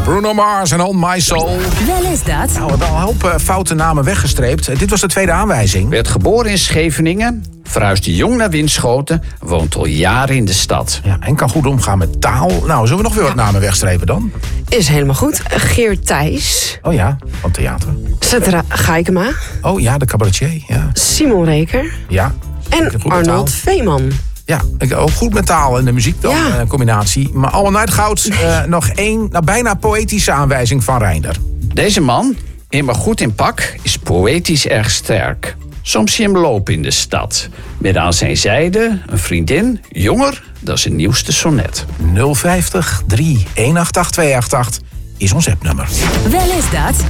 Bruno Mars en On My Soul. Wel is dat. Nou, we hebben al een hoop foute namen weggestreept. Dit was de tweede aanwijzing. Werd geboren in Scheveningen, verhuisde jong naar Winschoten, woont al jaren in de stad. Ja, en kan goed omgaan met taal. Nou, zullen we nog weer wat namen wegstrepen dan? Is helemaal goed. Geert Thijs. Oh ja, van theater. Sandra Gaikema. Oh ja, de cabaretier. Ja. Simon Reker. Ja. En Goed met Arnold taal. Veeman. Ja, ook goed met taal en de muziek dan, Ja. een combinatie. Maar allemaal uit goud. Nog één, bijna poëtische aanwijzing van Reinder. Deze man, immer goed in pak, is poëtisch erg sterk. Soms zie je hem lopen in de stad. Met aan zijn zijde een vriendin, jonger dan zijn nieuwste sonnet. 050 318 288 is ons appnummer. Wel is dat.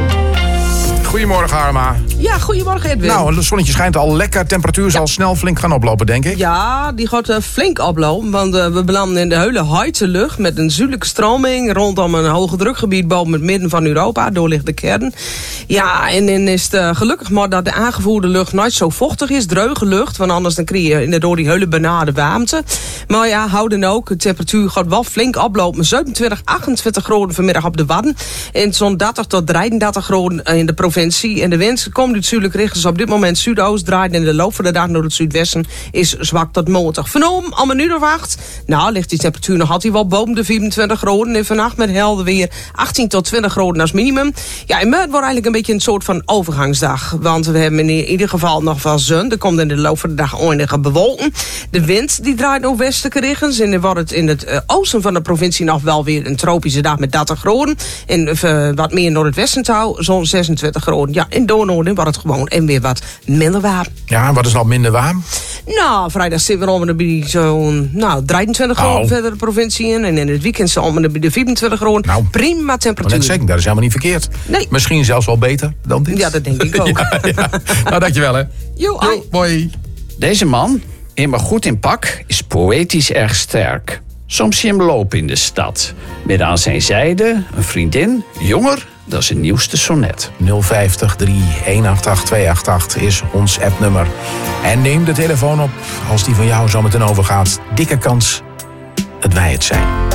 Goedemorgen, Harma. Ja, goedemorgen Edwin. Nou, het zonnetje schijnt al lekker. Temperatuur zal snel flink gaan oplopen, denk ik. Ja, die gaat flink oplopen, want we belanden in de hele heitse lucht met een zuidelijke stroming rondom een hoge drukgebied boven het midden van Europa. Door ligt de kern. Ja, en dan is het gelukkig maar dat de aangevoerde lucht nooit zo vochtig is, dreuge lucht, want anders dan krijg je door die hele benade warmte. Maar ja, houden ook, de temperatuur gaat wel flink oplopen. 27, 28 graden vanmiddag op de Wadden en zo'n 30 tot 33 graden in de provincie. En de wind komt uit zuidelijk richting op dit moment zuidoost, draait in de loop van de dag naar het zuidwesten, is zwak tot matig. Vanavond om 1:08, nou ligt die temperatuur nog altijd wel boven de 24 graden. En vannacht met helder weer 18 tot 20 graden als minimum. Ja, in maart wordt eigenlijk een beetje een soort van overgangsdag. Want we hebben in ieder geval nog wel zon. Er komt in de loop van de dag enige bewolken. De wind die draait naar westelijke richtings. En dan wordt het in het oosten van de provincie nog wel weer een tropische dag met 30 graden. En wat meer naar het westen touw, zo'n 26 graden. Ja, in Doornoorden wordt het gewoon en weer wat minder warm. Ja, en wat is nog minder warm? Nou, vrijdag zitten we om en bij zo'n 23 graden verder de provincie in. En in het weekend zijn we bij de 24 graden. Nou, prima temperatuur. Net zeker, dat is helemaal niet verkeerd. Nee. Misschien zelfs wel beter dan dit. Ja, dat denk ik ook. Ja. Nou, dankjewel hè. Jo, ai. Mooi. Deze man, immer goed in pak, is poëtisch erg sterk. Soms zie je hem lopen in de stad. Met aan zijn zijde een vriendin, jonger dan zijn nieuwste sonnet. 050 318 288 is ons appnummer. En neem de telefoon op als die van jou zo meteen overgaat. Dikke kans dat wij het zijn.